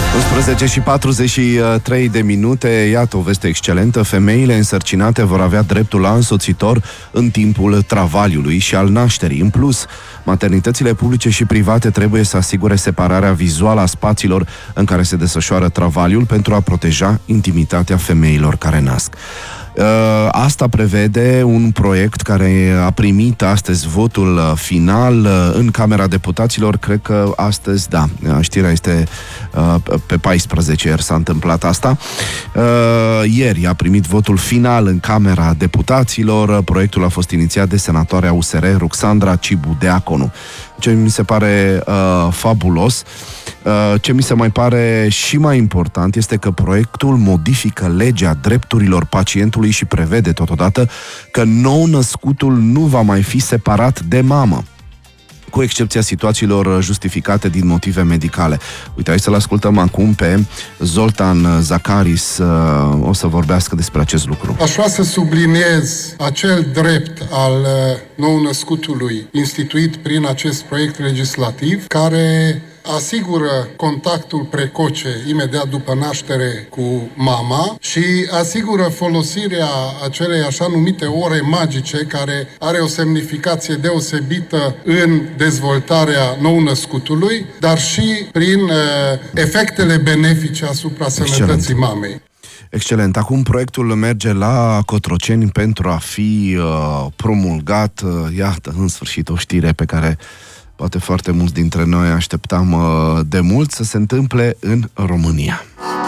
11:43, iată o veste excelentă. Femeile însărcinate vor avea dreptul la însoțitor în timpul travaliului și al nașterii. În plus, maternitățile publice și private trebuie să asigure separarea vizuală a spațiilor în care se desfășoară travaliul pentru a proteja intimitatea femeilor care nasc. Asta prevede un proiect care a primit astăzi votul final în Camera Deputaților. Cred că astăzi, da, știrea este pe 14, ieri s-a întâmplat asta. Ieri a primit votul final în Camera Deputaților. Proiectul a fost inițiat de senatoarea USR Ruxandra Cibu Deaconu. Ce mi se pare fabulos. Ce mi se mai pare și mai important este că proiectul modifică legea drepturilor pacientului și prevede totodată că nou-născutul nu va mai fi separat de mamă, cu excepția situațiilor justificate din motive medicale. Uite, hai să-l ascultăm acum pe Zoltan Zacaris, o să vorbească despre acest lucru. Aș vrea să subliniez acel drept al nou-născutului instituit prin acest proiect legislativ, care asigură contactul precoce imediat după naștere cu mama și asigură folosirea acelei așa numite ore magice, care are o semnificație deosebită în dezvoltarea nou-născutului, dar și prin efectele benefice asupra sănătății mamei. Excelent. Acum proiectul merge la Cotroceni pentru a fi promulgat. Iată, în sfârșit, o știre pe care poate foarte mulți dintre noi așteptam de mult să se întâmple în România.